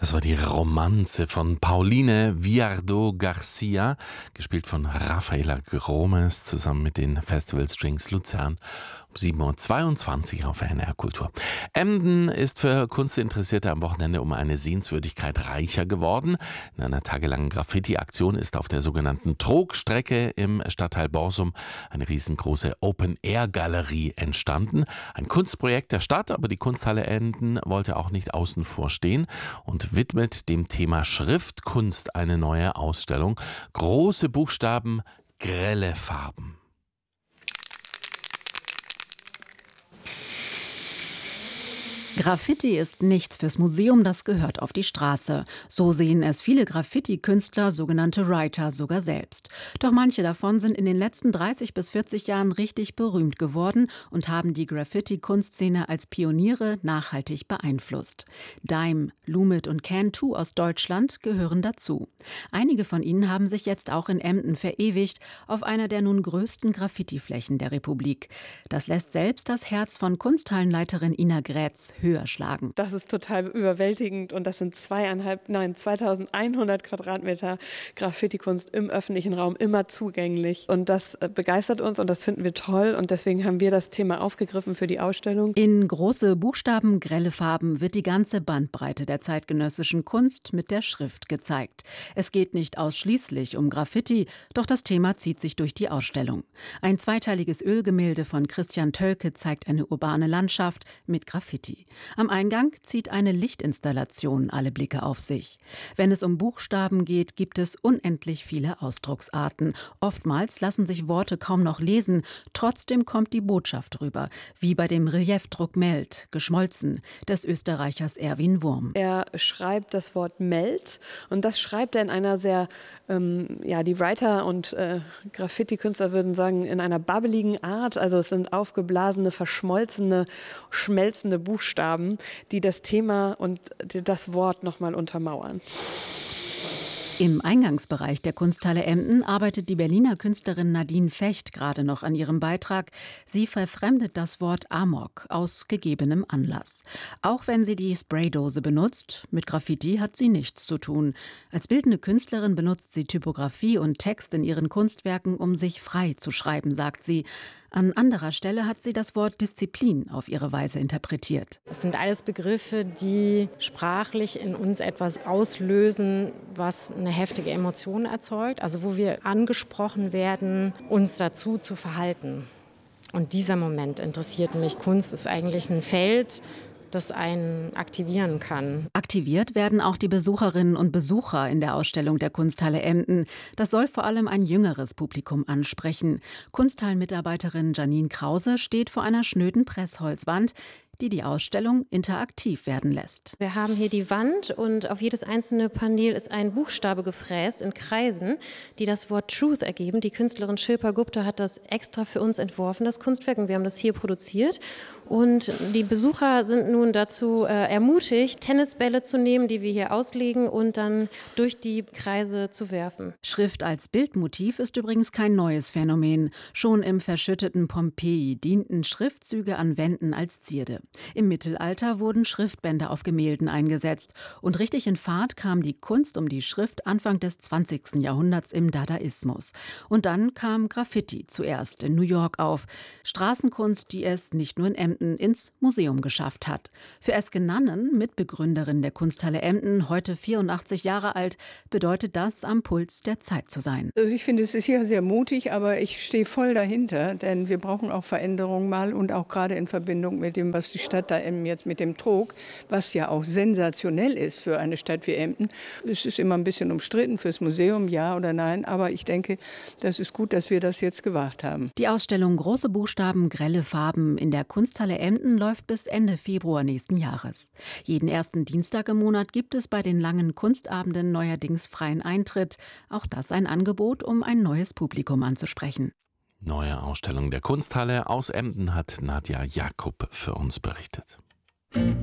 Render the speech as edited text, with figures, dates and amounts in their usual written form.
Das war die Romanze von Pauline Viardot Garcia, gespielt von Rafaela Gromes, zusammen mit den Festival Strings Luzern um 7:22 Uhr auf NR Kultur. Emden ist für Kunstinteressierte am Wochenende um eine Sehenswürdigkeit reicher geworden. In einer tagelangen Graffiti-Aktion ist auf der sogenannten Trogstrecke im Stadtteil Borsum eine riesengroße Open-Air-Galerie entstanden. Ein Kunstprojekt der Stadt, aber die Kunsthalle Emden wollte auch nicht außen vor stehen und widmet dem Thema Schriftkunst eine neue Ausstellung. Große Buchstaben, grelle Farben. Graffiti ist nichts fürs Museum, das gehört auf die Straße. So sehen es viele Graffiti-Künstler, sogenannte Writer, sogar selbst. Doch manche davon sind in den letzten 30 bis 40 Jahren richtig berühmt geworden und haben die Graffiti-Kunstszene als Pioniere nachhaltig beeinflusst. Dime, Lumit und Can2 aus Deutschland gehören dazu. Einige von ihnen haben sich jetzt auch in Emden verewigt, auf einer der nun größten Graffiti-Flächen der Republik. Das lässt selbst das Herz von Kunsthallenleiterin Ina Grätz höher schlagen. Das ist total überwältigend und das sind 2100 Quadratmeter Graffiti-Kunst im öffentlichen Raum, immer zugänglich. Und das begeistert uns und das finden wir toll und deswegen haben wir das Thema aufgegriffen für die Ausstellung. In große Buchstaben, grelle Farben wird die ganze Bandbreite der zeitgenössischen Kunst mit der Schrift gezeigt. Es geht nicht ausschließlich um Graffiti, doch das Thema zieht sich durch die Ausstellung. Ein zweiteiliges Ölgemälde von Christian Tölke zeigt eine urbane Landschaft mit Graffiti. Am Eingang zieht eine Lichtinstallation alle Blicke auf sich. Wenn es um Buchstaben geht, gibt es unendlich viele Ausdrucksarten. Oftmals lassen sich Worte kaum noch lesen, trotzdem kommt die Botschaft rüber, wie bei dem Reliefdruck Meld, geschmolzen, des Österreichers Erwin Wurm. Er schreibt das Wort Meld und das schreibt er in einer sehr, die Writer und Graffiti-Künstler würden sagen, in einer babbeligen Art. Also es sind aufgeblasene, verschmolzene, schmelzende Buchstaben, die das Thema und das Wort nochmal untermauern. Im Eingangsbereich der Kunsthalle Emden arbeitet die Berliner Künstlerin Nadine Fecht gerade noch an ihrem Beitrag. Sie verfremdet das Wort Amok aus gegebenem Anlass. Auch wenn sie die Spraydose benutzt, mit Graffiti hat sie nichts zu tun. Als bildende Künstlerin benutzt sie Typografie und Text in ihren Kunstwerken, um sich frei zu schreiben, sagt sie. An anderer Stelle hat sie das Wort Disziplin auf ihre Weise interpretiert. Es sind alles Begriffe, die sprachlich in uns etwas auslösen, was eine heftige Emotion erzeugt. Also wo wir angesprochen werden, uns dazu zu verhalten. Und dieser Moment interessiert mich. Kunst ist eigentlich ein Feld, das einen aktivieren kann. Aktiviert werden auch die Besucherinnen und Besucher in der Ausstellung der Kunsthalle Emden. Das soll vor allem ein jüngeres Publikum ansprechen. Kunsthallenmitarbeiterin Janine Krause steht vor einer schnöden Pressholzwand, die Ausstellung interaktiv werden lässt. Wir haben hier die Wand und auf jedes einzelne Panel ist ein Buchstabe gefräst in Kreisen, die das Wort Truth ergeben. Die Künstlerin Shilpa Gupta hat das extra für uns entworfen, das Kunstwerk, und wir haben das hier produziert. Und die Besucher sind nun dazu ermutigt, Tennisbälle zu nehmen, die wir hier auslegen und dann durch die Kreise zu werfen. Schrift als Bildmotiv ist übrigens kein neues Phänomen. Schon im verschütteten Pompeji dienten Schriftzüge an Wänden als Zierde. Im Mittelalter wurden Schriftbänder auf Gemälden eingesetzt. Und richtig in Fahrt kam die Kunst um die Schrift Anfang des 20. Jahrhunderts im Dadaismus. Und dann kam Graffiti zuerst in New York auf. Straßenkunst, die es nicht nur in Emden ins Museum geschafft hat. Für Eske Nannen, Mitbegründerin der Kunsthalle Emden, heute 84 Jahre alt, bedeutet das, am Puls der Zeit zu sein. Also ich finde, es ist hier sehr mutig, aber ich stehe voll dahinter, denn wir brauchen auch Veränderungen mal und auch gerade in Verbindung mit dem, was die Stadt da eben jetzt mit dem Trog, was ja auch sensationell ist für eine Stadt wie Emden. Es ist immer ein bisschen umstritten fürs Museum, ja oder nein, aber ich denke, das ist gut, dass wir das jetzt gewagt haben. Die Ausstellung Große Buchstaben, grelle Farben in der Kunsthalle Emden läuft bis Ende Februar nächsten Jahres. Jeden ersten Dienstag im Monat gibt es bei den langen Kunstabenden neuerdings freien Eintritt. Auch das ein Angebot, um ein neues Publikum anzusprechen. Neue Ausstellung der Kunsthalle aus Emden hat Nadja Jakob für uns berichtet.